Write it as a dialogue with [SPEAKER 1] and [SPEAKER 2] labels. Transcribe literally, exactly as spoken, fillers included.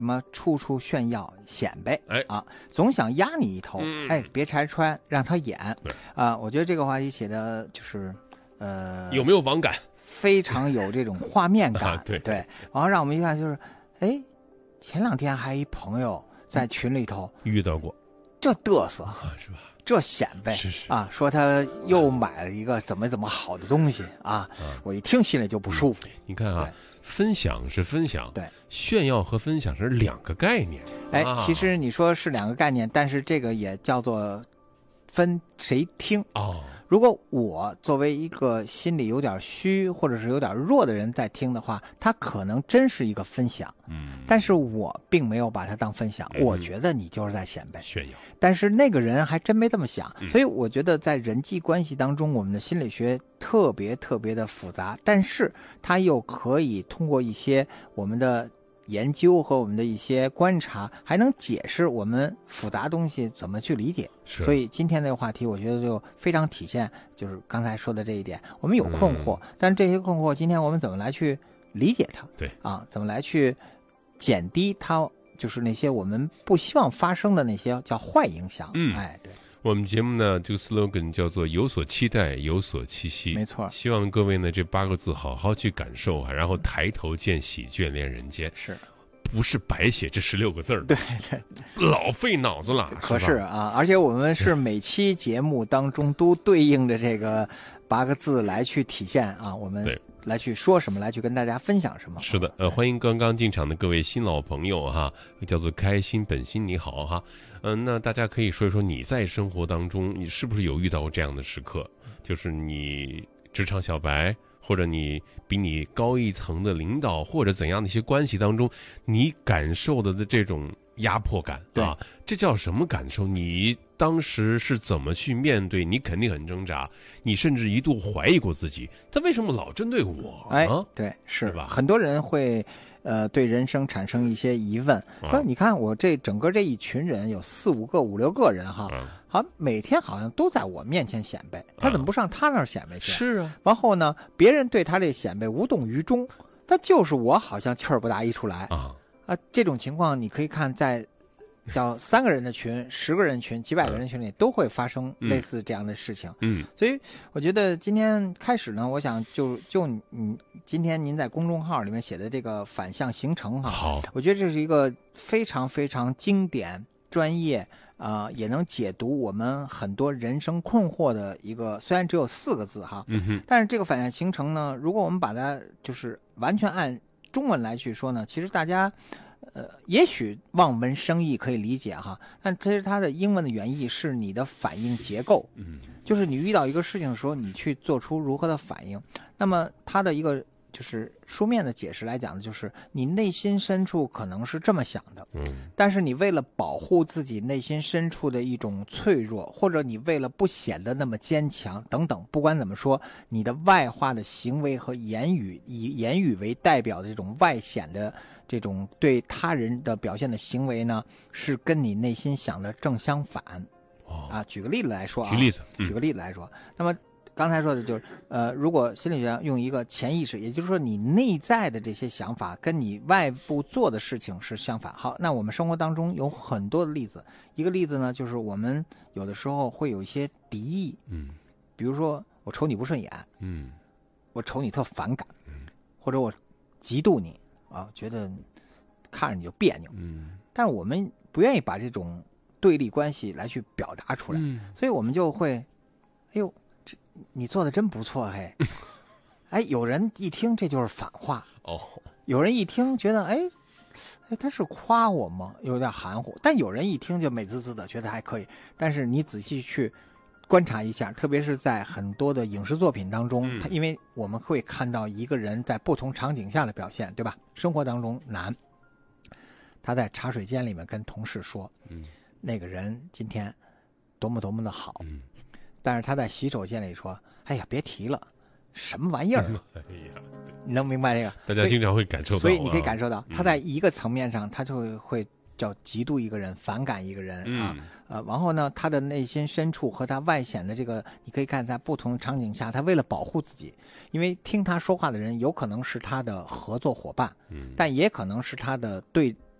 [SPEAKER 1] 什么处处炫耀显摆，
[SPEAKER 2] 哎
[SPEAKER 1] 啊，总想压你一头，
[SPEAKER 2] 嗯、
[SPEAKER 1] 哎，别拆穿，让他演啊。我觉得这个话题写的就是呃，
[SPEAKER 2] 有没有网感？
[SPEAKER 1] 非常有这种画面感，
[SPEAKER 2] 啊、对
[SPEAKER 1] 对。然后让我们一看就是，哎，前两天还一朋友在群里头、
[SPEAKER 2] 嗯、遇到过，
[SPEAKER 1] 这嘚瑟
[SPEAKER 2] 啊，是吧？
[SPEAKER 1] 这显摆
[SPEAKER 2] 是是
[SPEAKER 1] 啊，说他又买了一个怎么怎么好的东西啊，啊我一听心里就不舒服。
[SPEAKER 2] 嗯、你看啊。分享是分享，
[SPEAKER 1] 对，
[SPEAKER 2] 炫耀和分享是两个概念。
[SPEAKER 1] 哎，
[SPEAKER 2] 啊、
[SPEAKER 1] 其实你说是两个概念，但是这个也叫做分谁听
[SPEAKER 2] 哦。
[SPEAKER 1] 如果我作为一个心里有点虚或者是有点弱的人在听的话，他可能真是一个分享，
[SPEAKER 2] 嗯，
[SPEAKER 1] 但是我并没有把它当分享，嗯、我觉得你就是在显摆
[SPEAKER 2] 炫耀，
[SPEAKER 1] 但是那个人还真没这么想，
[SPEAKER 2] 嗯、
[SPEAKER 1] 所以我觉得在人际关系当中，我们的心理学特别特别的复杂，但是它又可以通过一些我们的研究和我们的一些观察，还能解释我们复杂东西怎么去理解。所以今天这个话题，我觉得就非常体现，就是刚才说的这一点。我们有困惑，嗯、但是这些困惑，今天我们怎么来去理解它？
[SPEAKER 2] 对
[SPEAKER 1] 啊，怎么来去减低它，就是那些我们不希望发生的那些叫坏影响。
[SPEAKER 2] 嗯，
[SPEAKER 1] 哎，对。
[SPEAKER 2] 我们节目呢，这个 slogan 叫做有所期待，有所期息。
[SPEAKER 1] 没错，
[SPEAKER 2] 希望各位呢这八个字好好去感受啊，然后抬头见喜，眷恋人间。
[SPEAKER 1] 是。
[SPEAKER 2] 不是白写这十六个字儿，
[SPEAKER 1] 对对，
[SPEAKER 2] 老费脑子了。
[SPEAKER 1] 可是啊，而且我们是每期节目当中都对应着这个八个字来去体现啊，我们来去说什么，来去跟大家分享什么。
[SPEAKER 2] 是的，呃，欢迎刚刚进场的各位新老朋友哈，叫做开心本心，你好哈，嗯、呃，那大家可以说一说你在生活当中，你是不是有遇到过这样的时刻，就是你职场小白。或者你比你高一层的领导，或者怎样的一些关系当中，你感受的的这种压迫感啊，这叫什么感受？你当时是怎么去面对？你肯定很挣扎，你甚至一度怀疑过自己，他为什么老针对我？
[SPEAKER 1] 哎，对，是
[SPEAKER 2] 吧？
[SPEAKER 1] 很多人会。呃，对人生产生一些疑问，说、啊、你看我这整个这一群人有四五个、五六个人哈，
[SPEAKER 2] 啊、
[SPEAKER 1] 好，每天好像都在我面前显摆，他怎么不上他那儿显摆去？
[SPEAKER 2] 是啊，
[SPEAKER 1] 然后呢，别人对他这显摆无动于衷，但就是我好像气儿不打一处来
[SPEAKER 2] 啊
[SPEAKER 1] 啊！这种情况你可以看在。叫三个人的群、十个人群、几百个人群里都会发生类似这样的事情。
[SPEAKER 2] 嗯，
[SPEAKER 1] 所以我觉得今天开始呢，我想就就你今天您在公众号里面写的这个反向形成哈，
[SPEAKER 2] 好，
[SPEAKER 1] 我觉得这是一个非常非常经典、专业啊、呃，也能解读我们很多人生困惑的一个，虽然只有四个字哈，
[SPEAKER 2] 嗯哼，
[SPEAKER 1] 但是这个反向形成呢，如果我们把它就是完全按中文来去说呢，其实大家。呃，也许望文生义可以理解哈，但其实它的英文的原意是你的反应结构，
[SPEAKER 2] 嗯，
[SPEAKER 1] 就是你遇到一个事情的时候，你去做出如何的反应。那么它的一个就是书面的解释来讲的，就是你内心深处可能是这么想的，
[SPEAKER 2] 嗯，
[SPEAKER 1] 但是你为了保护自己内心深处的一种脆弱，或者你为了不显得那么坚强等等，不管怎么说，你的外化的行为和言语，以言语为代表的这种外显的。这种对他人的表现的行为呢，是跟你内心想的正相反。
[SPEAKER 2] 哦，
[SPEAKER 1] 啊，举个例子来说啊，
[SPEAKER 2] 举例子，嗯、
[SPEAKER 1] 举个例子来说，那么刚才说的就是，呃，如果心理学用一个潜意识，也就是说你内在的这些想法跟你外部做的事情是相反。好，那我们生活当中有很多的例子，一个例子呢，就是我们有的时候会有一些敌意，
[SPEAKER 2] 嗯，
[SPEAKER 1] 比如说我瞅你不顺眼，
[SPEAKER 2] 嗯，
[SPEAKER 1] 我瞅你特反感，
[SPEAKER 2] 嗯，
[SPEAKER 1] 或者我嫉妒你。啊，觉得看着你就别扭，
[SPEAKER 2] 嗯，
[SPEAKER 1] 但是我们不愿意把这种对立关系来去表达出来，
[SPEAKER 2] 嗯，
[SPEAKER 1] 所以我们就会，哎呦，这你做的真不错嘿，哎，有人一听这就是反话
[SPEAKER 2] 哦，
[SPEAKER 1] 有人一听觉得哎，哎他是夸我吗？有点含糊，但有人一听就美滋滋的，觉得还可以，但是你仔细去。观察一下，特别是在很多的影视作品当中，它、嗯、因为我们会看到一个人在不同场景下的表现，对吧？生活当中难，他在茶水间里面跟同事说，
[SPEAKER 2] 嗯，
[SPEAKER 1] 那个人今天多么多么的好，
[SPEAKER 2] 嗯，
[SPEAKER 1] 但是他在洗手间里说，哎呀，别提了，什么玩意儿？
[SPEAKER 2] 哎呀，
[SPEAKER 1] 你能明白这个？
[SPEAKER 2] 大家经常会感受到，
[SPEAKER 1] 所以你可以感受到，
[SPEAKER 2] 嗯、
[SPEAKER 1] 他在一个层面上，他就会。叫嫉妒一个人，反感一个人、
[SPEAKER 2] 嗯、
[SPEAKER 1] 啊，呃，然后呢，他的内心深处和他外显的这个，你可以看在不同场景下，他为了保护自己，因为听他说话的人有可能是他的合作伙伴，
[SPEAKER 2] 嗯，
[SPEAKER 1] 但也可能是他的对